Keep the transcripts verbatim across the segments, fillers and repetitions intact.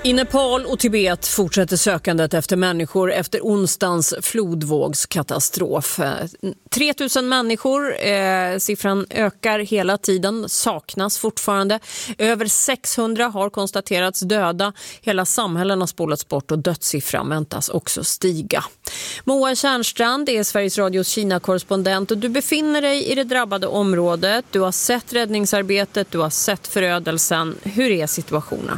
I Nepal och Tibet fortsätter sökandet efter människor efter onsdagens flodvågskatastrof. tre tusen människor, eh, siffran ökar hela tiden, saknas fortfarande. Över sexhundra har konstaterats döda. Hela samhällen har spolats bort och dödssiffran väntas också stiga. Moa Tjärnstrand är Sveriges Radios Kina-korrespondent och du befinner dig i det drabbade området. Du har sett räddningsarbetet, du har sett förödelsen. Hur är situationen?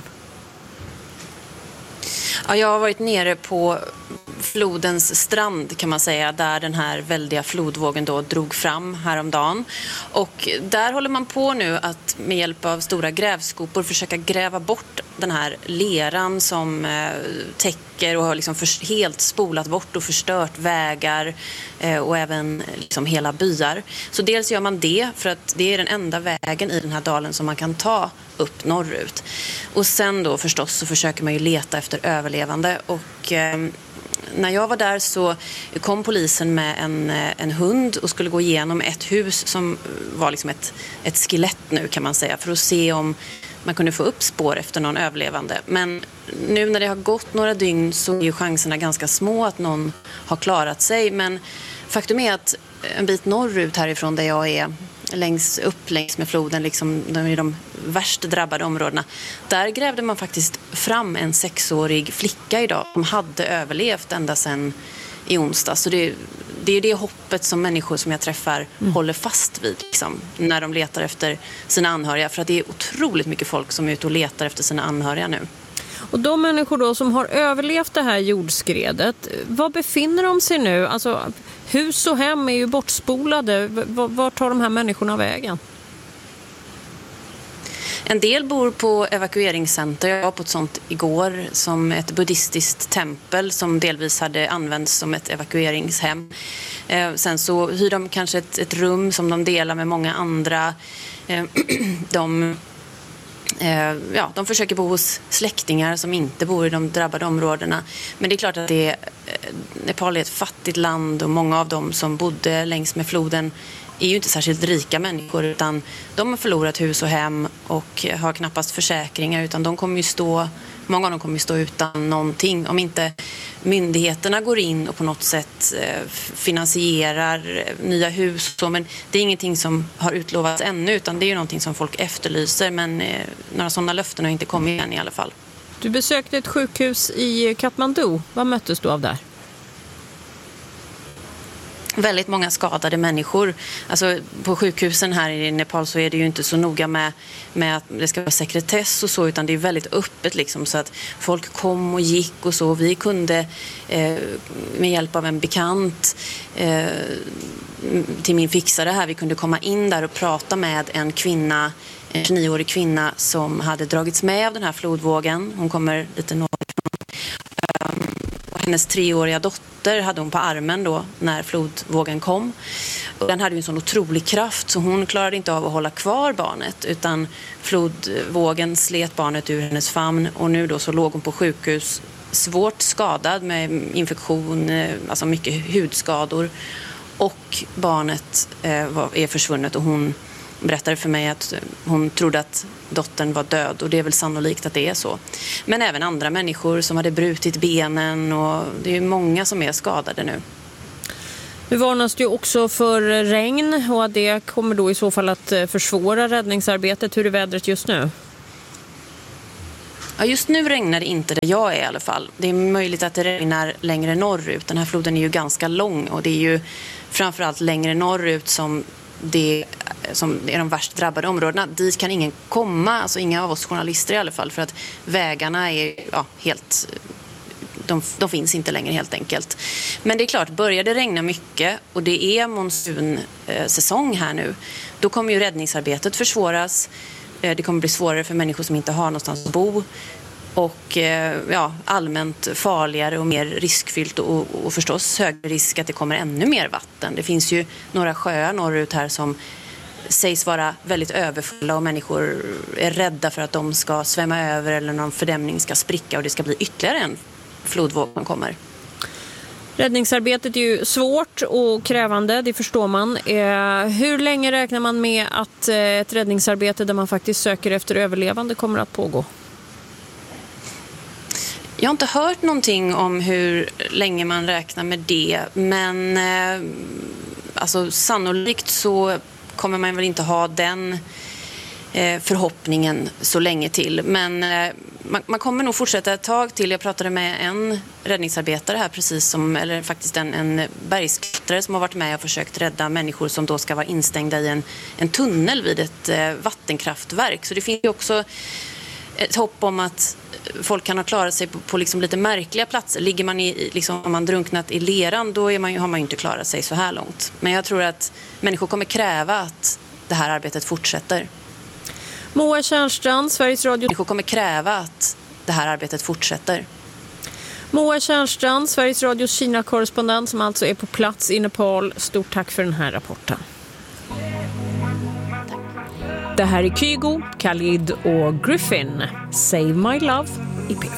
Ja, jag har varit nere på flodens strand kan man säga, där den här väldiga flodvågen då drog fram häromdagen. Och där håller man på nu att med hjälp av stora grävskopor försöka gräva bort den här leran som eh, täcker och har liksom för, helt spolat bort och förstört vägar eh, och även liksom hela byar. Så dels gör man det för att det är den enda vägen i den här dalen som man kan ta upp norrut. Och sen då förstås så försöker man ju leta efter överlevande och eh, när jag var där så kom polisen med en, en hund och skulle gå igenom ett hus som var liksom ett, ett skelett nu kan man säga, för att se om man kunde få upp spår efter någon överlevande. Men nu när det har gått några dygn så är ju chanserna ganska små att någon har klarat sig. Men faktum är att en bit norrut härifrån där jag är, längs upp längs med floden, liksom i de värst drabbade områdena, där grävde man faktiskt fram en sexårig flicka idag som hade överlevt ända sedan i onsdag. Så det, det är det hoppet som människor som jag träffar mm. håller fast vid liksom, när de letar efter sina anhöriga, för att det är otroligt mycket folk som är ute och letar efter sina anhöriga nu. Och de människor då som har överlevt det här jordskredet, var befinner de sig nu? Alltså, hus och hem är ju bortspolade. Var tar de här människorna vägen? En del bor på evakueringscenter. Jag var på ett sånt igår, som ett buddhistiskt tempel som delvis hade använts som ett evakueringshem. Eh, sen så hyr de kanske ett, ett rum som de delar med många andra. Eh, de... Ja, de försöker bo hos släktingar som inte bor i de drabbade områdena. Men det är klart att det är, Nepal är ett fattigt land och många av dem som bodde längs med floden är ju inte särskilt rika människor, utan de har förlorat hus och hem och har knappast försäkringar, utan de kommer ju stå, många av dem kommer ju stå utan någonting om inte myndigheterna går in och på något sätt finansierar nya hus. Men det är ingenting som har utlovats ännu, utan det är ju någonting som folk efterlyser, men några sådana löften har inte kommit än i alla fall. Du besökte ett sjukhus i Kathmandu. Vad möttes du av där? Väldigt många skadade människor. Alltså på sjukhusen här i Nepal så är det ju inte så noga med, med att det ska vara sekretess och så, utan det är väldigt öppet liksom, så att folk kom och gick och så. Vi kunde eh, med hjälp av en bekant eh, till min fixare här, vi kunde komma in där och prata med en kvinna, en tjugonioårig kvinna som hade dragits med av den här flodvågen. Hon kommer lite norrifrån. Hennes treåriga dotter hade hon på armen då när flodvågen kom. Och den hade ju en sån otrolig kraft så hon klarade inte av att hålla kvar barnet, utan flodvågen slet barnet ur hennes famn och nu då så låg hon på sjukhus svårt skadad med infektion, alltså mycket hudskador, och barnet eh, var, är försvunnet och hon berättade för mig att hon trodde att dottern var död, och det är väl sannolikt att det är så. Men även andra människor som hade brutit benen, och det är många som är skadade nu. Nu varnas det också för regn, och det kommer då i så fall att försvåra räddningsarbetet. Hur är vädret just nu? Ja, just nu regnar det inte där jag är i alla fall. Det är möjligt att det regnar längre norrut. Den här floden är ju ganska lång, och det är ju framförallt längre norrut som det som är de värst drabbade områdena. Dit kan ingen komma, alltså inga av oss journalister i alla fall, för att vägarna är ja, helt, de, de finns inte längre helt enkelt. Men det är klart, börjar det regna mycket och det är monsunsäsong här nu, då kommer ju räddningsarbetet försvåras. Det kommer bli svårare för människor som inte har någonstans att bo, och ja, allmänt farligare och mer riskfyllt, och, och förstås högre risk att det kommer ännu mer vatten. Det finns ju några sjöar norrut här som sägs vara väldigt överfulla, och människor är rädda för att de ska svämma över eller någon fördämning ska spricka och det ska bli ytterligare en flodvåg som kommer. Räddningsarbetet är ju svårt och krävande, det förstår man. Eh, hur länge räknar man med att eh, ett räddningsarbete där man faktiskt söker efter överlevande kommer att pågå? Jag har inte hört någonting om hur länge man räknar med det, men eh, alltså, sannolikt så kommer man väl inte ha den eh, förhoppningen så länge till. Men eh, man, man kommer nog fortsätta ett tag till. Jag pratade med en räddningsarbetare här precis som, eller faktiskt en, en bergsklättrare som har varit med och försökt rädda människor som då ska vara instängda i en, en tunnel vid ett eh, vattenkraftverk. Så det finns ju också ett hopp om att folk kan ha klarat sig på, på liksom lite märkliga platser. Ligger man i, liksom, om man drunknat i leran, då är man ju, har man ju inte klarat sig så här långt. Men jag tror att människor kommer kräva att det här arbetet fortsätter. Moa Tjärnstrand, Sveriges Radio. Människor kommer kräva att det här arbetet fortsätter. Moa Tjärnstrand, Sveriges Radios Kina-korrespondent som alltså är på plats i Nepal. Stort tack för den här rapporten. Det här är Kygo, Khalid och Griffin. Save My Love i P